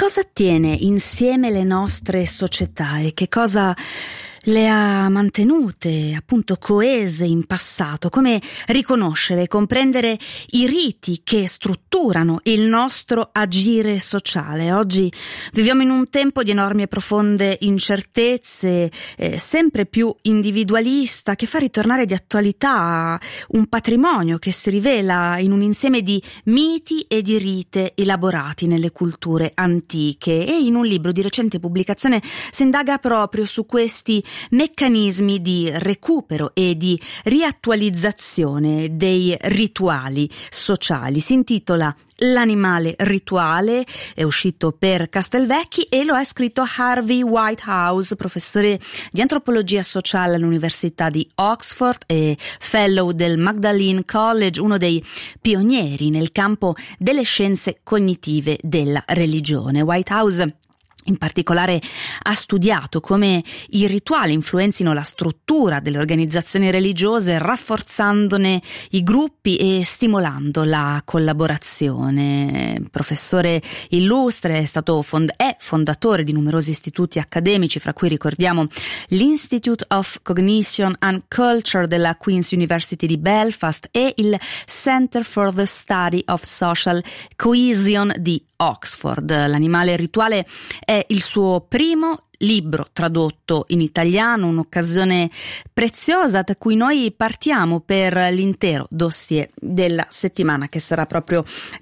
cosa tiene insieme le nostre società e che cosa le ha mantenute appunto coese in passato? Come riconoscere e comprendere i riti che strutturano il nostro agire sociale? Oggi viviamo in un tempo di enormi e profonde incertezze, sempre più individualista, che fa ritornare di attualità un patrimonio che si rivela in un insieme di miti e di rite elaborati nelle culture antiche, e in un libro di recente pubblicazione si indaga proprio su questi meccanismi di recupero e di riattualizzazione dei rituali sociali. Si intitola L'animale rituale, è uscito per Castelvecchi e lo ha scritto Harvey Whitehouse, professore di antropologia sociale all'Università di Oxford e fellow del Magdalene College, uno dei pionieri nel campo delle scienze cognitive della religione. Whitehouse in particolare ha studiato come i rituali influenzino la struttura delle organizzazioni religiose, rafforzandone i gruppi e stimolando la collaborazione. Professore illustre, è fondatore di numerosi istituti accademici, fra cui ricordiamo l'Institute of Cognition and Culture della Queen's University di Belfast e il Center for the Study of Social Cohesion di Oxford. L'animale rituale è il suo primo libro tradotto in italiano, un'occasione preziosa da cui noi partiamo per l'intero dossier della settimana, che sarà proprio